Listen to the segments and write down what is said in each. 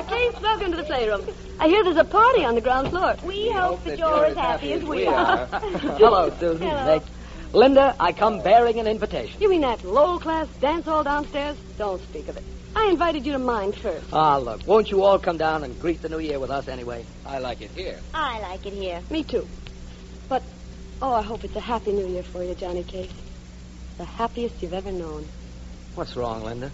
Case, welcome to the playroom. I hear there's a party on the ground floor. We hope that you're as happy as we are. Hello, Susan. Hello. Nick. Linda, I come bearing an invitation. You mean that low-class dance hall downstairs? Don't speak of it. I invited you to mine first. Ah, look, won't you all come down and greet the new year with us anyway? I like it here. I like it here. Me too. But, I hope it's a happy new year for you, Johnny Case. The happiest you've ever known. What's wrong, Linda?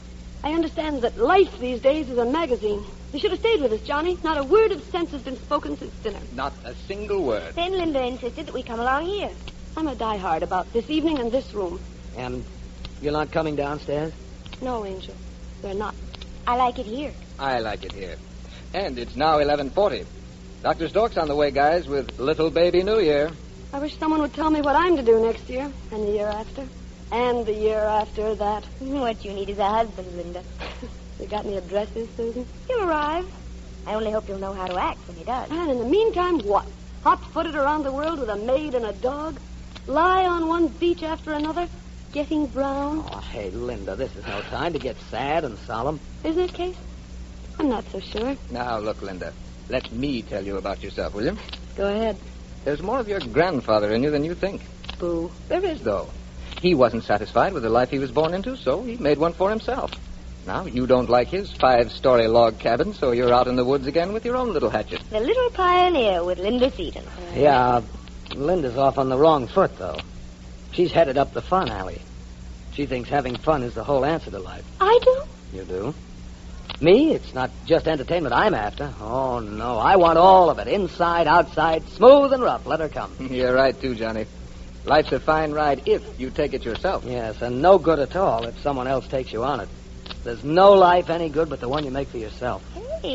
I understand that life these days is a magazine. You should have stayed with us, Johnny. Not a word of sense has been spoken since dinner. Not a single word. Then Linda insisted that we come along here. I'm a diehard about this evening and this room. And you're not coming downstairs? No, Angel, we're not. I like it here. I like it here. And it's now 11:40. Dr. Stork's on the way, guys, with Little Baby New Year. I wish someone would tell me what I'm to do next year, and the year after, and the year after that. What you need is a husband, Linda. You got any addresses, Susan? He'll arrive. I only hope you'll know how to act when he does. And in the meantime, what? Hot-footed around the world with a maid and a dog? Lie on one beach after another? Getting brown? Oh, hey, Linda, this is no time to get sad and solemn. Isn't it, Case? I'm not so sure. Now, look, Linda. Let me tell you about yourself, will you? Go ahead. There's more of your grandfather in you than you think. Boo. There is, though. He wasn't satisfied with the life he was born into, so he made one for himself. Now, you don't like his 5-story log cabin, so you're out in the woods again with your own little hatchet. The Little Pioneer with Linda Seaton. Yeah, Linda's off on the wrong foot, though. She's headed up the fun alley. She thinks having fun is the whole answer to life. I do? You do? Me? It's not just entertainment I'm after. Oh, no. I want all of it. Inside, outside, smooth and rough. Let her come. You're right, too, Johnny. Life's a fine ride if you take it yourself. Yes, and no good at all if someone else takes you on it. There's no life any good but the one you make for yourself.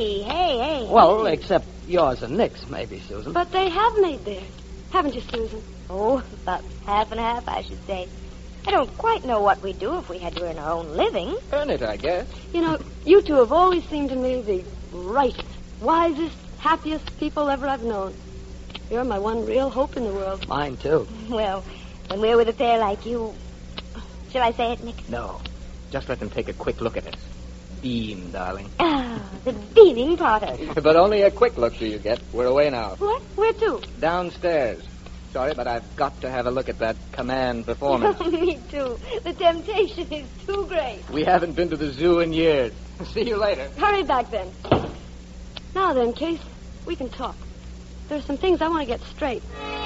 Hey. Well, except yours and Nick's, maybe, Susan. But they have made theirs. Haven't you, Susan? Oh, about half and half, I should say. I don't quite know what we'd do if we had to earn our own living. Earn it, I guess. You know, you two have always seemed to me the brightest, wisest, happiest people ever I've known. You're my one real hope in the world. Mine, too. Well, when we're with a pair like you... Shall I say it, Nick? No. Just let them take a quick look at us. Beam, darling. Ah, the beaming Potters. But only a quick look do you get. We're away now. What? Where to? Downstairs. Sorry, but I've got to have a look at that command performance. Me too. The temptation is too great. We haven't been to the zoo in years. See you later. Hurry back, then. Now then, Case, we can talk. There's some things I want to get straight.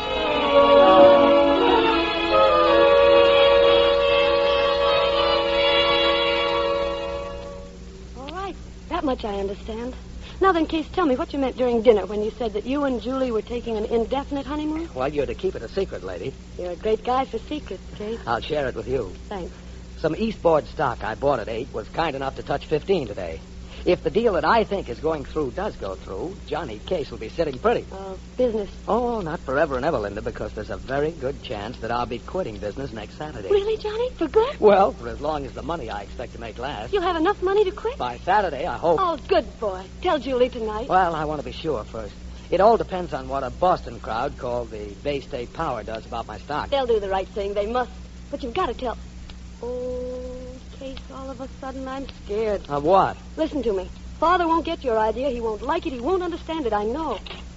All right. That much I understand. Now then, Case, tell me what you meant during dinner when you said that you and Julie were taking an indefinite honeymoon. Well, you're to keep it a secret, lady. You're a great guy for secrets, Case. I'll share it with you. Thanks. Some Eastboard stock I bought at 8 was kind enough to touch 15 today. If the deal that I think is going through does go through, Johnny Case will be sitting pretty. Business. Oh, not forever and ever, Linda, because there's a very good chance that I'll be quitting business next Saturday. Really, Johnny? For good? Well, for as long as the money I expect to make lasts. You'll have enough money to quit? By Saturday, I hope. Oh, good boy. Tell Julie tonight. Well, I want to be sure first. It all depends on what a Boston crowd called the Bay State Power does about my stock. They'll do the right thing. They must. But you've got to tell... Oh, Case, all of a sudden I'm scared. Of what? Listen to me. Father won't get your idea. He won't like it. He won't understand it. I know.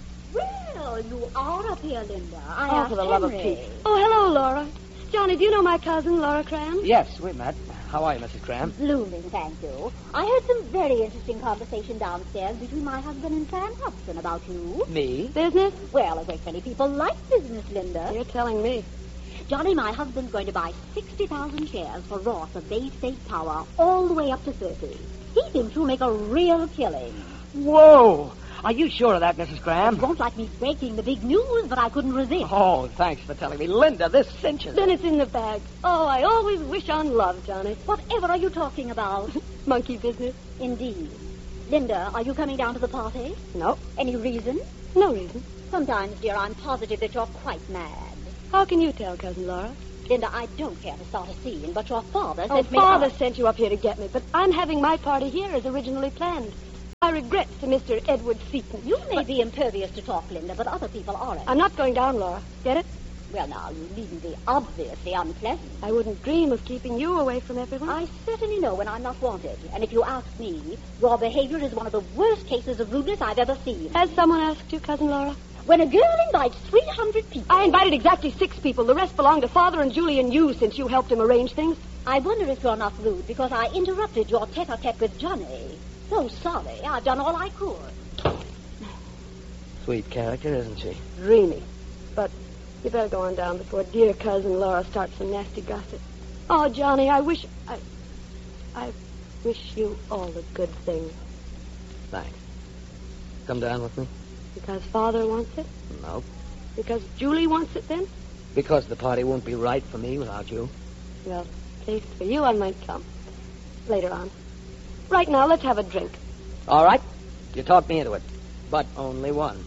Well, you are up here, Linda. I Oh, asked for the love of Henry. Pete. Oh, hello, Laura. Johnny, do you know my cousin, Laura Cram? Yes, we met. How are you, Mrs. Cram? Blooming, thank you. I heard some very interesting conversation downstairs between my husband and Sam Hudson about you. Me? Business? Well, a great many people like business, Linda. You're telling me. Johnny, my husband's going to buy 60,000 shares for Ross of Bay State Power, all the way up to 30. He thinks he'll make a real killing. Whoa! Are you sure of that, Mrs. Graham? You won't like me breaking the big news, but I couldn't resist. Oh, thanks for telling me. Linda, this cinches. Then it's in the bag. Oh, I always wish on love, Johnny. Whatever are you talking about? Monkey business? Indeed. Linda, are you coming down to the party? No. Any reason? No reason. Sometimes, dear, I'm positive that you're quite mad. How can you tell, Cousin Laura? Linda, I don't care to start a scene, but your father Oh, sent me... Father sent you up here to get me, but I'm having my party here as originally planned. My regrets to Mr. Edward Seaton. You may be impervious to talk, Linda, but other people aren't. I'm not going down, Laura. Get it? Well, now, you needn't be obviously unpleasant. I wouldn't dream of keeping you away from everyone. I certainly know when I'm not wanted. And if you ask me, your behavior is one of the worst cases of rudeness I've ever seen. Has someone asked you, Cousin Laura? When a girl invites 300 people... I invited exactly 6 people. The rest belong to Father and Julie and you, since you helped him arrange things. I wonder if you're not rude because I interrupted your tete-a-tete with Johnny. So sorry. I've done all I could. Sweet character, isn't she? Dreamy. But you better go on down before dear Cousin Laura starts some nasty gossip. Oh, Johnny, I wish you all the good things. Thanks. Come down with me? Because Father wants it? No. Because Julie wants it, then? Because the party won't be right for me without you. Well, at least for you, I might come. Later on. Right now, let's have a drink. All right. You talked me into it. But only one.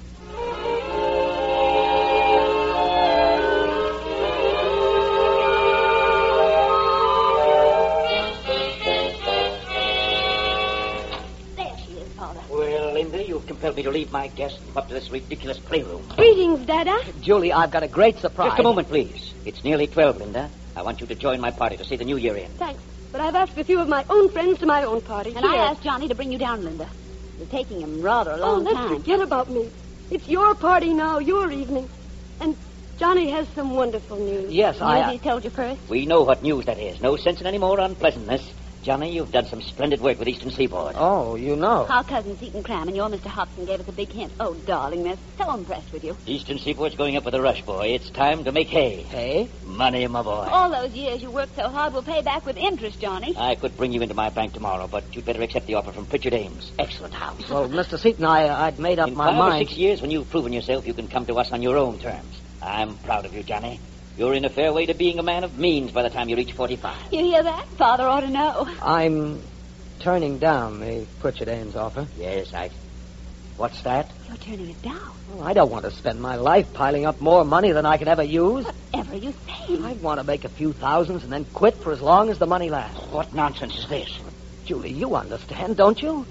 There she is, Father. Well, Linda, you've compelled me to leave my guest and come up to this ridiculous playroom. Greetings, Dada. Julie, I've got a great surprise. Just a moment, please. It's nearly 12, Linda. I want you to join my party to see the new year in. Thanks. But I've asked a few of my own friends to my own party. And I asked Johnny to bring you down, Linda. You're taking him rather a long let's time. forget about me. It's your party now, your evening. And Johnny has some wonderful news. Yes, He told you first? We know what news that is. No sense in any more unpleasantness. Johnny, you've done some splendid work with Eastern Seaboard. Oh, you know. Our cousins Eaton Cram and your Mr. Hobson gave us a big hint. Oh, darling, they're so impressed with you. Eastern Seaboard's going up with a rush, boy. It's time to make hay. Hey? Money, my boy. All those years you worked so hard will pay back with interest, Johnny. I could bring you into my bank tomorrow, but you'd better accept the offer from Pritchard Ames. Excellent house. Well, Mr. Seaton, I'd made up in my 5 mind. or 6 years, when you've proven yourself, you can come to us on your own terms. I'm proud of you, Johnny. You're in a fair way to being a man of means by the time you reach 45. You hear that? Father ought to know. I'm turning down the Pritchard Ames offer. Yes, What's that? You're turning it down. Well, I don't want to spend my life piling up more money than I could ever use. Whatever you say. I want to make a few thousands and then quit for as long as the money lasts. What nonsense is this? Julie, you understand, don't you?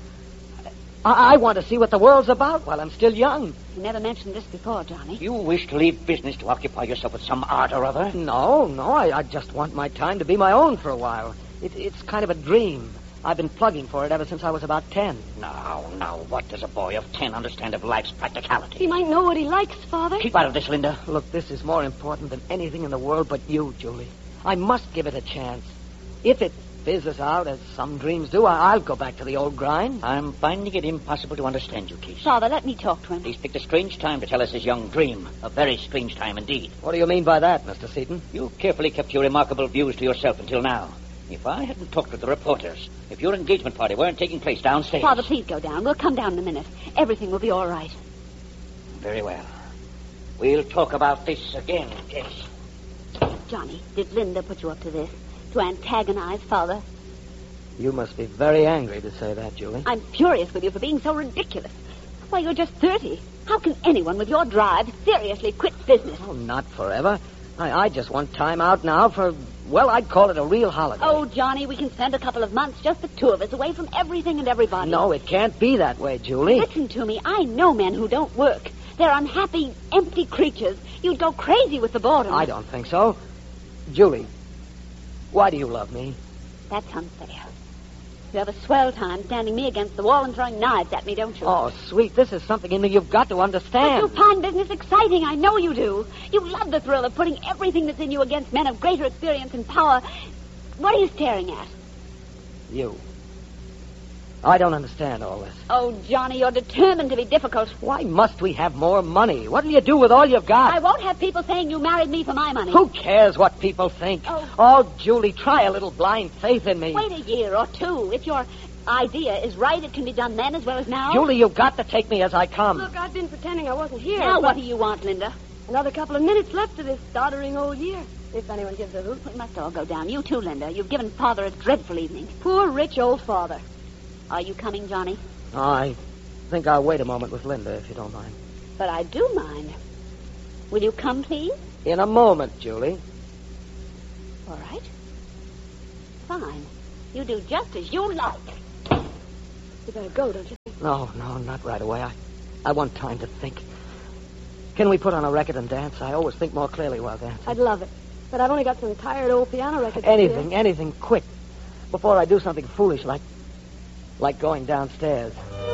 I want to see what the world's about while I'm still young. You never mentioned this before, Johnny. You wish to leave business to occupy yourself with some art or other? No, I just want my time to be my own for a while. It's kind of a dream. I've been plugging for it ever since I was about 10. Now, what does a boy of 10 understand of life's practicality? He might know what he likes, Father. Keep out of this, Linda. Look, this is more important than anything in the world but you, Julie. I must give it a chance. If it fizzes out, as some dreams do, I'll go back to the old grind. I'm finding it impossible to understand you, Keith. Father, let me talk to him. He's picked a strange time to tell us his young dream. A very strange time indeed. What do you mean by that, Mr. Seaton? You carefully kept your remarkable views to yourself until now. If I hadn't talked with the reporters, if your engagement party weren't taking place downstairs... Father, please go down. We'll come down in a minute. Everything will be all right. Very well. We'll talk about this again, Case. Johnny, did Linda put you up to this? To antagonize Father? You must be very angry to say that, Julie. I'm furious with you for being so ridiculous. Why, you're just 30. How can anyone with your drive seriously quit business? Oh, not forever. I just want time out now for, well, I'd call it a real holiday. Oh, Johnny, we can spend a couple of months, just the two of us, away from everything and everybody. No, it can't be that way, Julie. Listen to me. I know men who don't work. They're unhappy, empty creatures. You'd go crazy with the boredom. I don't think so. Julie, why do you love me? That's unfair. You have a swell time standing me against the wall and throwing knives at me, don't you? Oh, sweet, this is something in me you've got to understand. But you find business exciting. I know you do. You love the thrill of putting everything that's in you against men of greater experience and power. What are you staring at? You. I don't understand all this. Oh, Johnny, you're determined to be difficult. Why must we have more money? What'll you do with all you've got? I won't have people saying you married me for my money. Who cares what people think? Oh, Julie, try a little blind faith in me. Wait a year or two. If your idea is right, it can be done then as well as now. Julie, you've got to take me as I come. Look, I've been pretending I wasn't here. Now what do you want, Linda? Another couple of minutes left of this doddering old year, if anyone gives a hoot. We must all go down. You too, Linda. You've given Father a dreadful evening. Poor, rich old Father. Are you coming, Johnny? I think I'll wait a moment with Linda, if you don't mind. But I do mind. Will you come, please? In a moment, Julie. All right. Fine. You do just as you like. You better go, don't you think? No, not right away. I want time to think. Can we put on a record and dance? I always think more clearly while dancing. I'd love it. But I've only got some tired old piano records. here. Anything, quick. Before I do something foolish like going downstairs.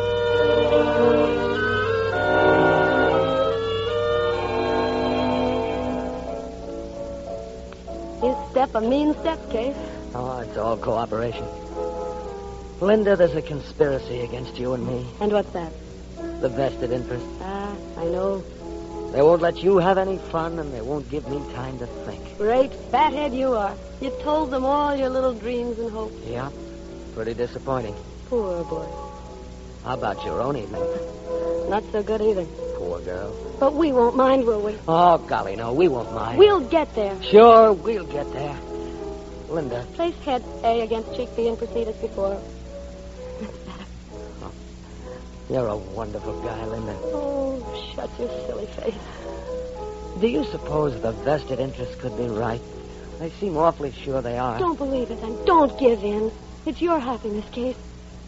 You step a mean step, Case. Oh, it's all cooperation. Linda, there's a conspiracy against you and me. And what's that? The vested interest. I know. They won't let you have any fun, and they won't give me time to think. Great fathead you are. You told them all your little dreams and hopes. Yeah, pretty disappointing. Poor boy. How about your own evening? Not so good either. Poor girl. But we won't mind, will we? Oh, golly, no, we won't mind. We'll get there. Sure, we'll get there. Linda. Place head A against cheek B and proceed as before. You're a wonderful guy, Linda. Oh, shut your silly face. Do you suppose the vested interests could be right? They seem awfully sure they are. Don't believe it, and don't give in. It's your happiness, Case.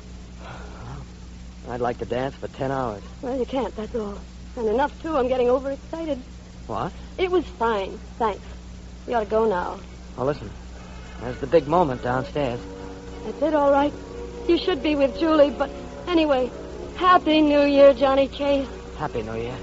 I'd like to dance for 10 hours. Well, you can't, that's all. And enough, too. I'm getting overexcited. What? It was fine. Thanks. We ought to go now. Oh, listen. There's the big moment downstairs. That's it, all right. You should be with Julie, but anyway, Happy New Year, Johnny Case. Happy New Year.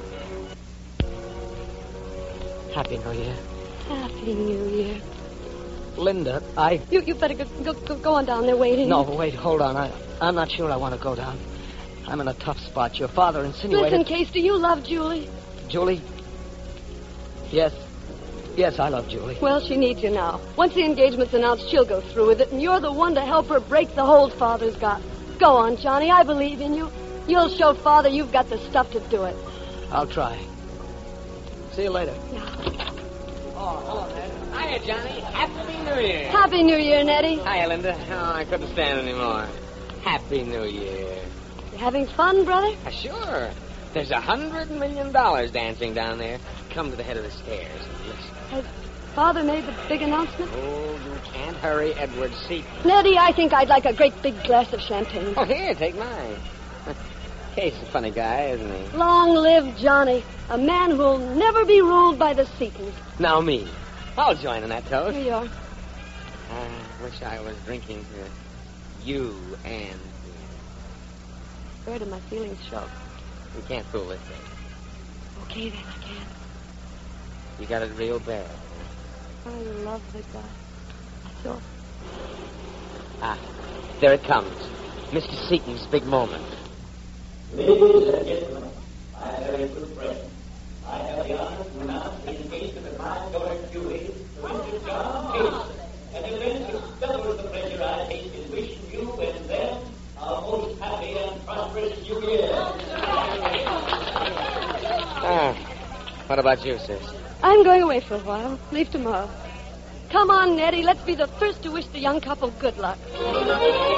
Happy New Year. Happy New Year. Linda, You better go on down there waiting. No, wait, hold on. I'm not sure I want to go down. I'm in a tough spot. Your father insinuated... Listen, Case, do you love Julie? Julie? Yes. Yes, I love Julie. Well, she needs you now. Once the engagement's announced, she'll go through with it, and you're the one to help her break the hold Father's got. Go on, Johnny. I believe in you. You'll show Father you've got the stuff to do it. I'll try. See you later. Yeah. Oh, hello, Ned. Hiya, Johnny. Happy New Year. Happy New Year, Nettie. Hiya, Linda. Oh, I couldn't stand anymore. Happy New Year. You having fun, brother? Sure. There's $100 million dancing down there. Come to the head of the stairs and listen. Has Father made the big announcement? Oh, you can't hurry Edward Seaton. Nettie, I think I'd like a great big glass of champagne. Oh, here, take mine. Case is a funny guy, isn't he? Long live Johnny, a man who'll never be ruled by the Seatons. Now me. I'll join in that toast. Here you are. I wish I was drinking to you and... Where do my feelings show? You can't fool this day. Okay, then, I can't. You got it real bad. I love the guy. That's all. Ah, there it comes. Mr. Seaton's big moment. Ladies and gentlemen, I have a good friend. I have the honor to announce the engagement of my daughter Julie to Mr. John Case. An event which doubles the pleasure I take in wishing you and them a most happy and prosperous New Year. What about you, sis? I'm going away for a while. Leave tomorrow. Come on, Nettie. Let's be the first to wish the young couple good luck.